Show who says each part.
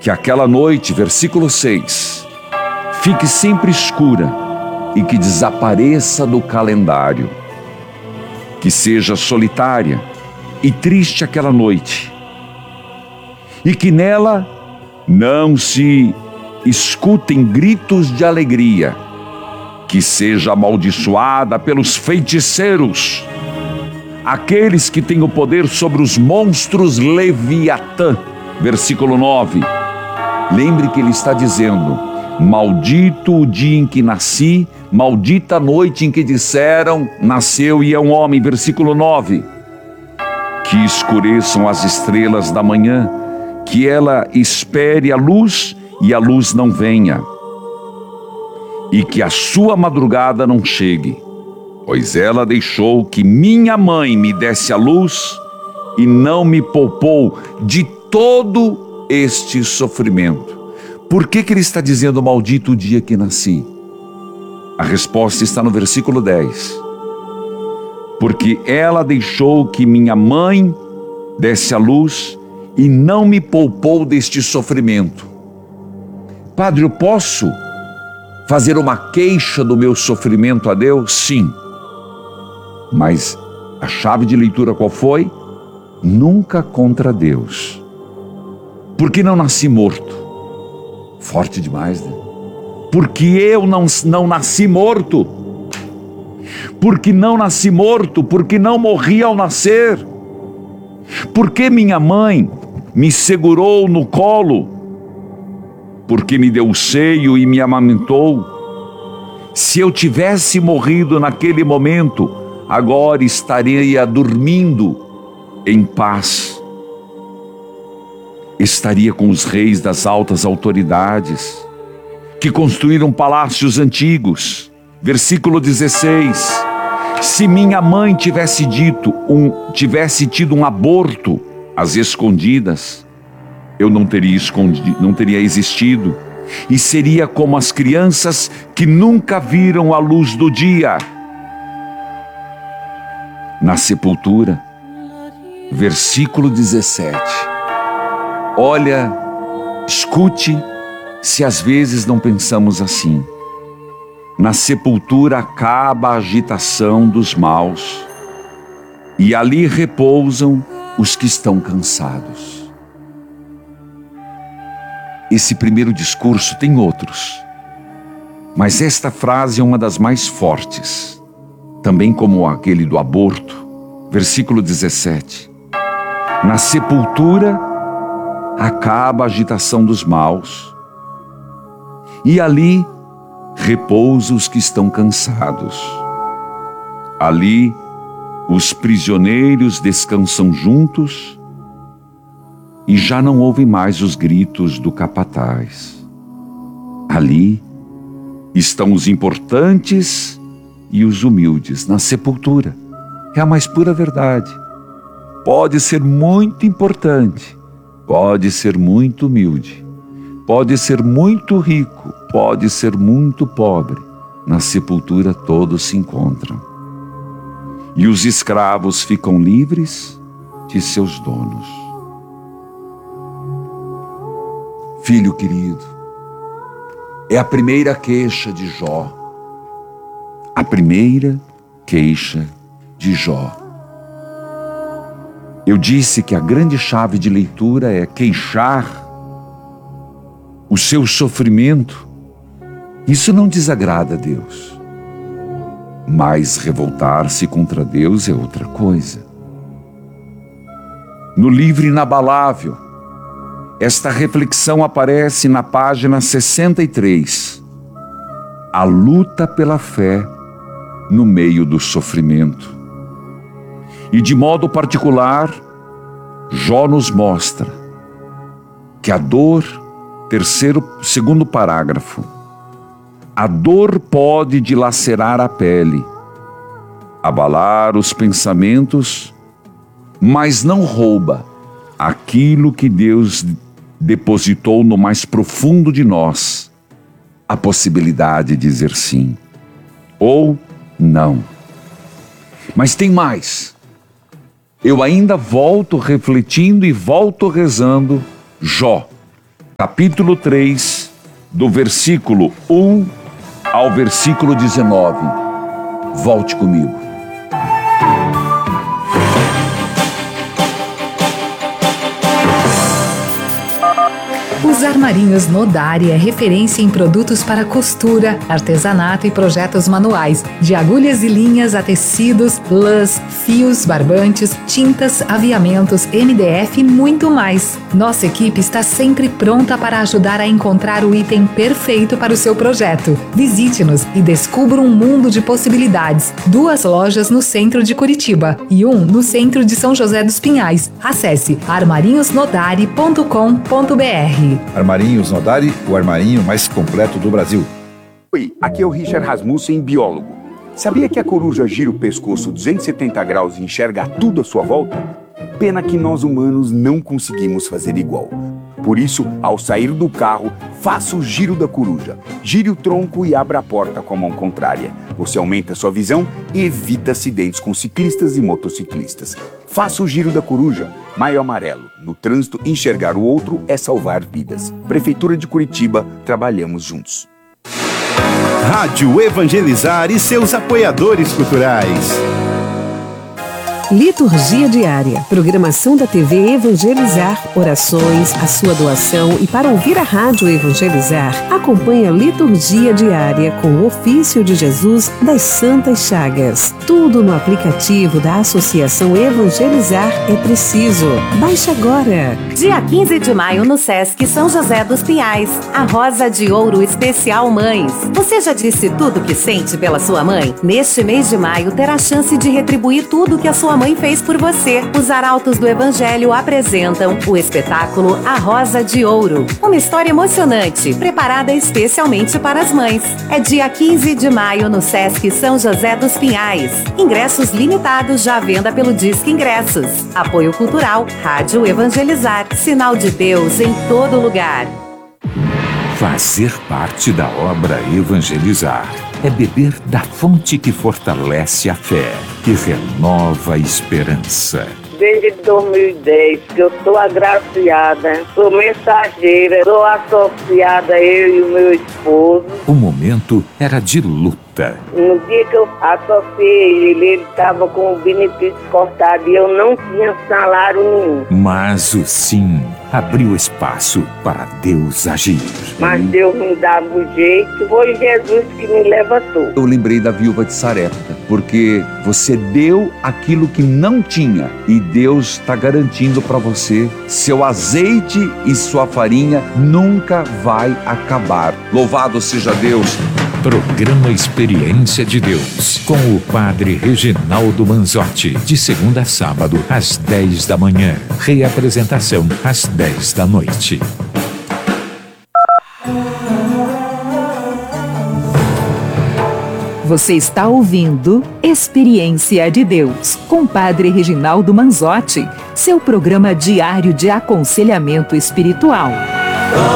Speaker 1: que aquela noite, versículo 6, fique sempre escura e que desapareça do calendário. Que seja solitária e triste aquela noite, e que nela não se escutem gritos de alegria. Que seja amaldiçoada pelos feiticeiros, aqueles que têm o poder sobre os monstros Leviatã. Versículo 9. Lembre que ele está dizendo: maldito o dia em que nasci, maldita a noite em que disseram, nasceu e é um homem. Versículo 9. Que escureçam as estrelas da manhã, que ela espere a luz e a luz não venha, e que a sua madrugada não chegue, pois ela deixou que minha mãe me desse a luz e não me poupou de todo este sofrimento. Por que ele está dizendo maldito o dia que nasci? A resposta está no versículo 10. Porque ela deixou que minha mãe desse a luz e não me poupou deste sofrimento. Padre, eu posso fazer uma queixa do meu sofrimento a Deus? Sim. Mas a chave de leitura qual foi? Nunca contra Deus. Porque não nasci morto. Forte demais, né? Porque eu não nasci morto. Porque não nasci morto, porque não morri ao nascer. Porque minha mãe me segurou no colo, porque me deu o seio e me amamentou. Se eu tivesse morrido naquele momento, agora estaria dormindo em paz. Estaria com os reis das altas autoridades, que construíram palácios antigos. Versículo 16. Se minha mãe tivesse tido um aborto às escondidas, eu não teria existido, e seria como as crianças que nunca viram a luz do dia. Na sepultura, versículo 17. Olha, escute, se às vezes não pensamos assim. Na sepultura acaba a agitação dos maus, e ali repousam os que estão cansados. Esse primeiro discurso tem outros, mas esta frase é uma das mais fortes, também como aquele do aborto. Versículo 17. Na sepultura acaba a agitação dos maus, e ali repousa os que estão cansados. Ali os prisioneiros descansam juntos e já não ouvem mais os gritos do capataz. Ali estão os importantes e os humildes. Na sepultura é a mais pura verdade. Pode ser muito importante, pode ser muito humilde, pode ser muito rico, pode ser muito pobre. Na sepultura todos se encontram. E os escravos ficam livres de seus donos. Filho querido, é a primeira queixa de Jó. A primeira queixa de Jó. Eu disse que a grande chave de leitura é queixar o seu sofrimento. Isso não desagrada a Deus. Mas revoltar-se contra Deus é outra coisa. No livro Inabalável, esta reflexão aparece na página 63. A luta pela fé no meio do sofrimento. E de modo particular, Jó nos mostra que a dor, segundo parágrafo, a dor pode dilacerar a pele, abalar os pensamentos, mas não rouba aquilo que Deus depositou no mais profundo de nós, a possibilidade de dizer sim ou não. Mas tem mais. Eu ainda volto refletindo e volto rezando Jó. capítulo 3, do versículo 1 ao versículo 19. Volte comigo.
Speaker 2: Os Armarinhos Nodari é referência em produtos para costura, artesanato e projetos manuais, de agulhas e linhas a tecidos, lãs, fios, barbantes, tintas, aviamentos, MDF e muito mais. Nossa equipe está sempre pronta para ajudar a encontrar o item perfeito para o seu projeto. Visite-nos e descubra um mundo de possibilidades. 2 lojas no centro de Curitiba e 1 no centro de São José dos Pinhais. Acesse armarinhosnodari.com.br.
Speaker 3: Armarinhos Nodari, o armarinho mais completo do Brasil.
Speaker 4: Oi, aqui é o Richard Rasmussen, biólogo. Sabia que a coruja gira o pescoço 270 graus e enxerga tudo à sua volta? Pena que nós humanos não conseguimos fazer igual. Por isso, ao sair do carro, faça o giro da coruja. Gire o tronco e abra a porta com a mão contrária. Você aumenta sua visão e evita acidentes com ciclistas e motociclistas. Faça o giro da coruja. Maio Amarelo. No trânsito, enxergar o outro é salvar vidas. Prefeitura de Curitiba, trabalhamos juntos.
Speaker 5: Rádio Evangelizar e seus apoiadores culturais.
Speaker 6: Liturgia Diária, programação da TV Evangelizar, orações, a sua doação e para ouvir a Rádio Evangelizar, acompanhe a Liturgia Diária com o ofício de Jesus das Santas Chagas. Tudo no aplicativo da Associação Evangelizar é preciso. Baixe agora.
Speaker 7: Dia 15 de maio no Sesc São José dos Pinhais, a Rosa de Ouro Especial Mães. Você já disse tudo que sente pela sua mãe? Neste mês de maio terá a chance de retribuir tudo que a sua mãe fez por você. Os Arautos do Evangelho apresentam o espetáculo A Rosa de Ouro. Uma história emocionante, preparada especialmente para as mães. É dia 15 de maio no Sesc São José dos Pinhais. Ingressos limitados já à venda pelo Disque Ingressos. Apoio Cultural, Rádio Evangelizar. Sinal de Deus em todo lugar.
Speaker 8: Fazer parte da obra Evangelizar é beber da fonte que fortalece a fé, que renova a esperança.
Speaker 9: Desde 2010 que eu sou agraciada, sou mensageira, sou associada, eu e o meu esposo.
Speaker 8: O momento era de luta.
Speaker 9: No dia que eu associei ele estava com o benefício cortado e eu não tinha salário nenhum.
Speaker 8: Mas o sim abriu espaço para Deus agir.
Speaker 9: Mas Deus me dava o jeito, foi Jesus que me levantou.
Speaker 1: Eu lembrei da viúva de Sarepta, porque você deu aquilo que não tinha e Deus está garantindo para você, seu azeite e sua farinha nunca vai acabar. Louvado seja Deus.
Speaker 8: Programa Experiência de Deus, com o Padre Reginaldo Manzotti, de segunda a sábado, às 10 da manhã. Reapresentação, às 10 da noite.
Speaker 2: Você está ouvindo Experiência de Deus, com Padre Reginaldo Manzotti, seu programa diário de aconselhamento espiritual.